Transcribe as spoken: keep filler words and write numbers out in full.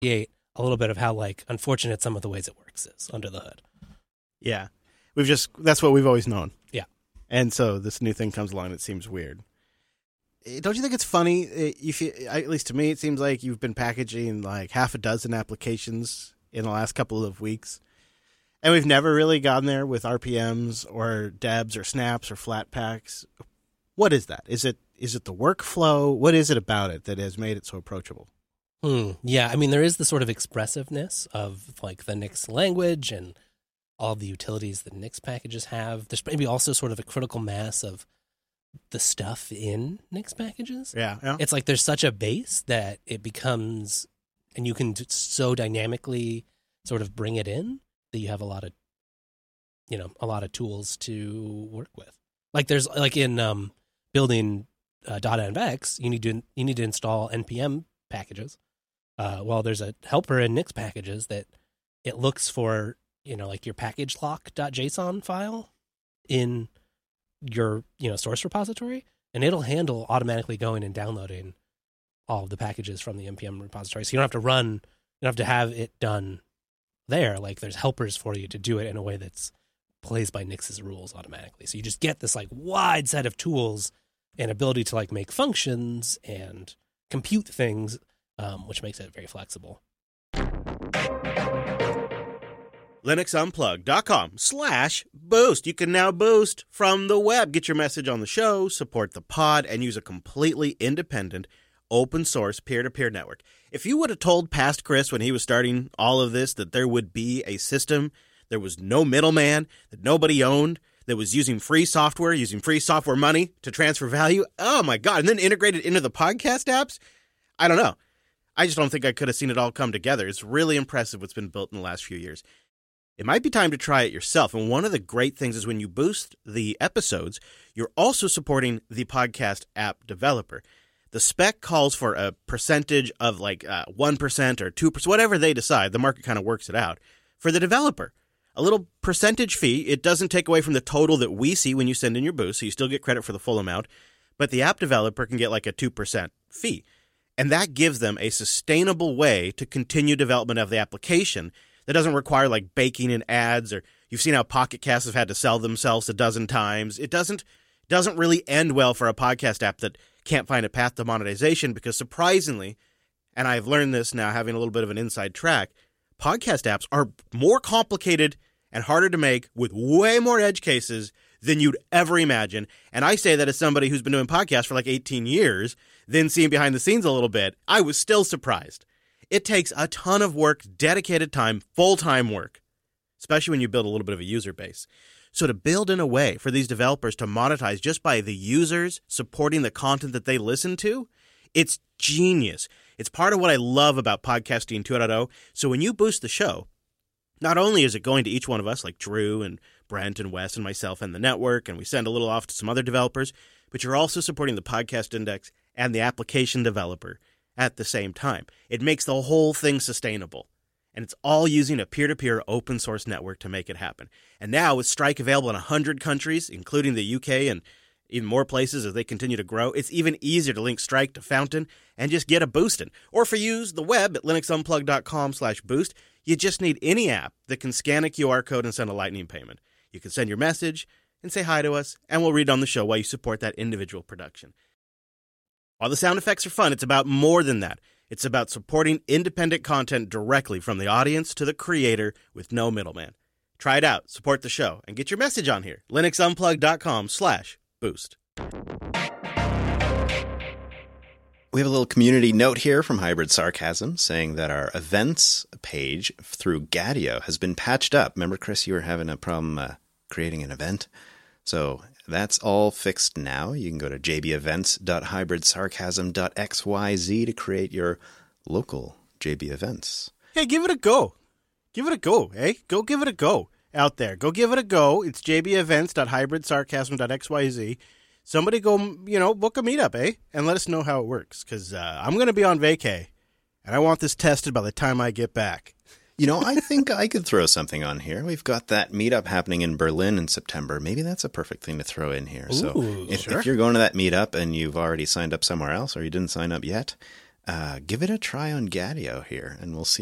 A little bit of how like unfortunate some of the ways it works is under the hood. Yeah. We've just, that's what we've always known. Yeah. And so this new thing comes along, it seems weird. Don't you think it's funny? You feel, at least to me, it seems like you've been packaging like half a dozen applications in the last couple of weeks. And we've never really gotten there with R P Ms or debs or snaps or flat packs. What is that? Is it is it the workflow? What is it about it that has made it so approachable? Hmm. Yeah, I mean, there is the sort of expressiveness of like the Nix language and all the utilities that Nix packages have. There's maybe also sort of a critical mass of the stuff in Nix packages. Yeah, yeah. It's like there's such a base that it becomes, and you can so dynamically sort of bring it in that you have a lot of, you know, a lot of tools to work with. Like there's like in um, building uh, .envx, you need to you need to install N P M packages. Uh, well, there's a helper in Nix packages that it looks for, you know, like your package lock.json file in your, you know, source repository, and it'll handle automatically going and downloading all of the packages from the N P M repository. So you don't have to run, you don't have to have it done there. Like there's helpers for you to do it in a way that's plays by Nix's rules automatically. So you just get this like wide set of tools and ability to like make functions and compute things, um, which makes it very flexible. linuxunplugged.com slash boost. You can now boost from the web. Get your message on the show, support the pod, and use a completely independent, open source, peer-to-peer network. If you would have told past Chris when he was starting all of this that there would be a system, there was no middleman, that nobody owned, that was using free software, using free software money to transfer value, oh my God, and then integrated into the podcast apps, I don't know. I just don't think I could have seen it all come together. It's really impressive what's been built in the last few years. It might be time to try it yourself. And one of the great things is when you boost the episodes, you're also supporting the podcast app developer. The spec calls for a percentage of like uh, one percent or two percent, whatever they decide. The market kind of works it out for the developer. A little percentage fee. It doesn't take away from the total that we see when you send in your boost, so you still get credit for the full amount. But the app developer can get like a two percent fee. And that gives them a sustainable way to continue development of the application that doesn't require like baking in ads, or you've seen how Pocket Casts have had to sell themselves a dozen times. It doesn't doesn't really end well for a podcast app that can't find a path to monetization because surprisingly, and I've learned this now having a little bit of an inside track, podcast apps are more complicated and harder to make with way more edge cases than you'd ever imagine. And I say that as somebody who's been doing podcasts for like eighteen years, then seeing behind the scenes a little bit, I was still surprised. It takes a ton of work, dedicated time, full-time work, especially when you build a little bit of a user base. So to build in a way for these developers to monetize just by the users supporting the content that they listen to, it's genius. It's part of what I love about Podcasting two point oh. So when you boost the show, not only is it going to each one of us, like Drew and Brent and Wes and myself and the network, and we send a little off to some other developers, but you're also supporting the Podcast Index and the application developer at the same time. It makes the whole thing sustainable. And it's all using a peer-to-peer open source network to make it happen. And now with Strike available in one hundred countries, including the U K and even more places as they continue to grow, it's even easier to link Strike to Fountain and just get a boostin'. Or for you, use the web at linuxunplugged.com slash boost. You just need any app that can scan a Q R code and send a Lightning payment. You can send your message and say hi to us, and we'll read on the show while you support that individual production. While the sound effects are fun, it's about more than that. It's about supporting independent content directly from the audience to the creator with no middleman. Try it out, support the show, and get your message on here. linuxunplugged.com slash boost. We have a little community note here from Hybrid Sarcasm saying that our events page through Gadio has been patched up. Remember, Chris, you were having a problem uh, creating an event? So that's all fixed now. You can go to j b events dot hybrid sarcasm dot x y z to create your local J B events. Hey, give it a go. Give it a go, eh? Go give it a go out there. Go give it a go. It's j b events dot hybrid sarcasm dot x y z. Somebody go, you know, book a meetup, eh? And let us know how it works, because uh, I'm going to be on vacay, and I want this tested by the time I get back. You know, I think I could throw something on here. We've got that meetup happening in Berlin in September. Maybe that's a perfect thing to throw in here. Ooh, so if, sure. if you're going to that meetup and you've already signed up somewhere else or you didn't sign up yet, uh, give it a try on Gadio here, and we'll see